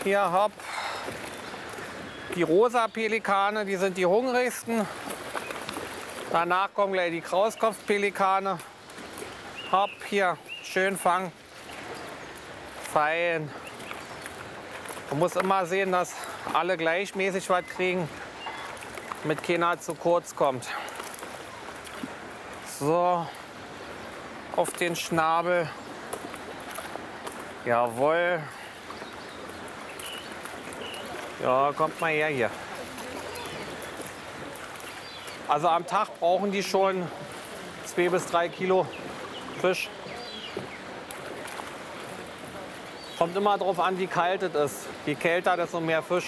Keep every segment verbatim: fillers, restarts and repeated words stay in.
Hier hab die rosa Pelikane, die sind die hungrigsten. Danach kommen gleich die Krauskopfpelikane. Hopp, hier, schön fangen. Fein. Man muss immer sehen, dass alle gleichmäßig was kriegen, damit keiner zu kurz kommt. So, auf den Schnabel. Jawohl. Ja, kommt mal her hier. Also am Tag brauchen die schon zwei bis drei Kilo Fisch. Kommt immer darauf an, wie kalt es ist. Je kälter, desto mehr Fisch.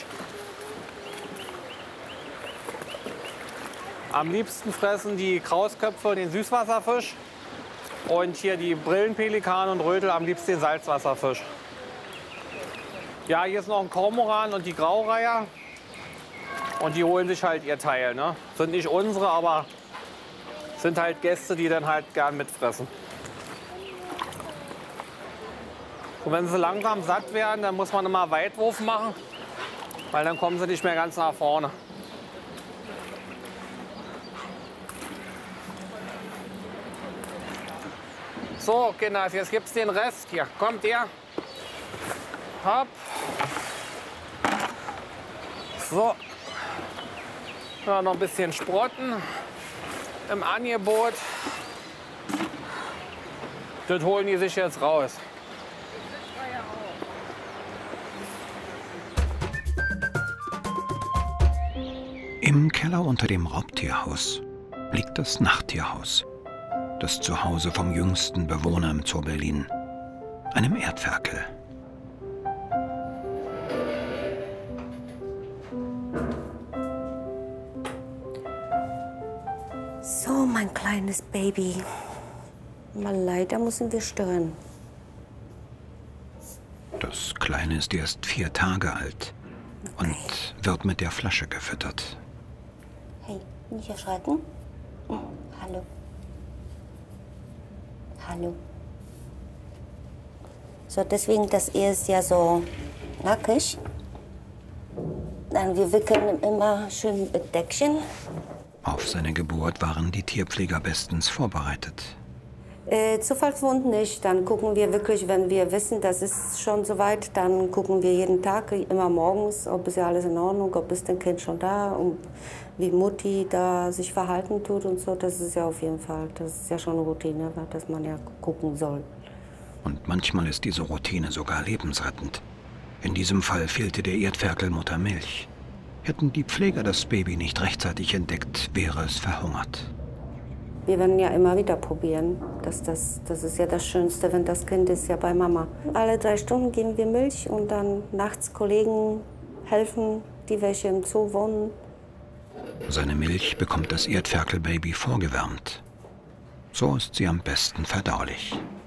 Am liebsten fressen die Krausköpfe den Süßwasserfisch und hier die Brillenpelikan und Rötel am liebsten den Salzwasserfisch. Ja, hier ist noch ein Kormoran und die Graureiher. Und die holen sich halt ihr Teil. Ne? Sind nicht unsere, aber sind halt Gäste, die dann halt gern mitfressen. Und wenn sie langsam satt werden, dann muss man immer Weitwurf machen, weil dann kommen sie nicht mehr ganz nach vorne. So, Kinder, jetzt gibt's den Rest hier. Kommt ihr? Hopp. So. Ja, noch ein bisschen Sprotten im Angebot. Das holen die sich jetzt raus. Im Keller unter dem Raubtierhaus liegt das Nachttierhaus. Das Zuhause vom jüngsten Bewohner im Zoo Berlin, einem Erdferkel. So, mein kleines Baby. Mal leider müssen wir stören. Das Kleine ist erst vier Tage alt und wird mit der Flasche gefüttert. Hey, nicht erschrecken. Hm, hallo. Hallo. So, deswegen, das er ist ja so nackig. Dann wir wickeln ihn immer schön mit Deckchen. Auf seine Geburt waren die Tierpfleger bestens vorbereitet. Äh, Zufallsfund nicht. Dann gucken wir wirklich, wenn wir wissen, das ist schon soweit, dann gucken wir jeden Tag, immer morgens, ob es ja alles in Ordnung, ob ist das Kind schon da und wie Mutti da sich verhalten tut und so. Das ist ja auf jeden Fall, das ist ja schon eine Routine, dass man ja gucken soll. Und manchmal ist diese Routine sogar lebensrettend. In diesem Fall fehlte der Erdferkel Muttermilch. Hätten die Pfleger das Baby nicht rechtzeitig entdeckt, wäre es verhungert. Wir werden ja immer wieder probieren. Das, das, das ist ja das Schönste, wenn das Kind ist ja bei Mama. Alle drei Stunden geben wir Milch und dann nachts Kollegen helfen, die welche im Zoo wohnen. Seine Milch bekommt das Erdferkelbaby vorgewärmt. So ist sie am besten verdaulich.